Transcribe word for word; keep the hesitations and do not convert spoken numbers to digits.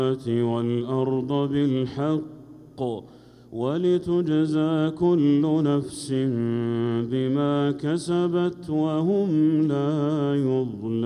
والأرض بالحق ولتجزى كل نفس بما كسبت وهم لا يظلمون.